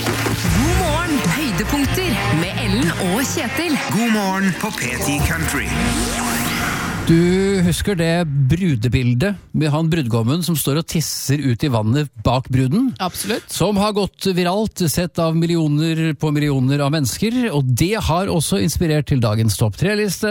God morgen, høydepunkter med Ellen og Kjetil. God morgen på P10 Country. Du husker det brudebildet med han brudgommen som står og tisser ut i vannet bak bruden? Absolutt. Som har gått viralt, sett av millioner på millioner av mennesker, og det har også inspirert til dagens topp 3-liste.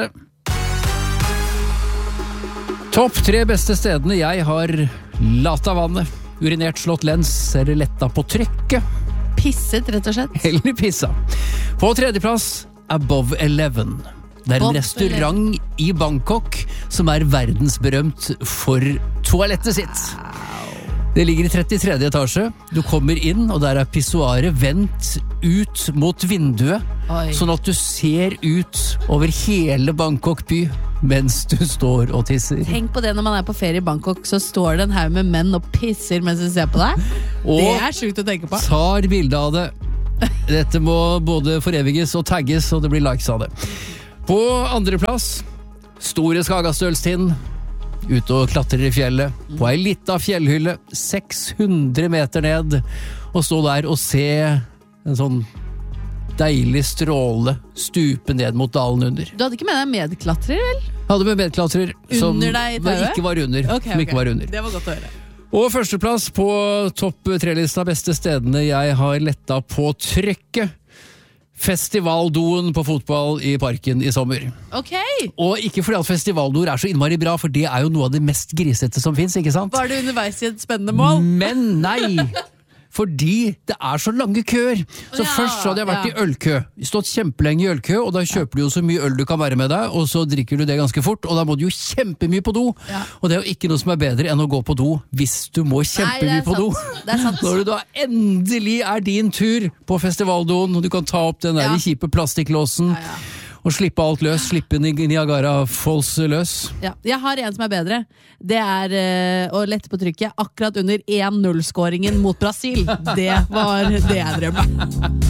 Topp 3 beste stedene jeg har latt av vannet, urinert, slått lens eller letta på trykket. Pisset, rett og slett. Eller pissa. På 3. plass, Above 11. Det er en restaurant i Bangkok som er verdensberømt for toalettet sitt. Det ligger i 33. etasje. Du kommer inn, og der er pissoaret vendt ut mot vinduet, sånn at du ser ut over hele Bangkok by mens du står og tisser. Tenk på det når man er på ferie i Bangkok, så står det en haug med menn og pisser mens de ser på deg. Det er sjukt å tenke på. Tar bilde av det. Dette må både foreviges og tagges, og det blir likes av det. På 2. plass, store Skagastølstind, ute og klatrer i fjellet, på ei lita fjellhylle, 600 meter ned, og stå der og se en sånn deilig stråle stupe ned mot dalen under. Du hadde ikke med deg medklatrer, vel? Hadde med medklatrer som Under deg i tauet? ikke var under. Ok. Ikke var under. Det var godt å høre. Og 1. plass på topp 3-lista beste stedene jeg har letta på trykket. Festivaldoen på fotball i parken i sommer. Ok. Og ikke fordi at festivaldoer er så innmari bra, for det er jo noe av det mest grisete som finnes, ikke sant? Var det underveis i et spennende mål? Men nei! Fordi det er så lange køer. Så først så hadde jeg vært i ølkø. Stått kjempelenge i ølkø, og da kjøper du jo så mye øl du kan være med deg, og så drikker du det ganske fort, og da må du jo kjempemye på do. Ja. Og det er jo ikke noe som er bedre enn å gå på do hvis du må kjempemye på do. Det er sant. Når det da endelig er din tur på festivaldoen, og du kan ta opp den der kjipe plastikklåsen, og slippe alt løs, slippe Niagara Falls løs. Ja, jeg har en som er bedre. Det er å lette på trykket akkurat under 1-0-skåringen mot Brasil. Det var det jeg drømte.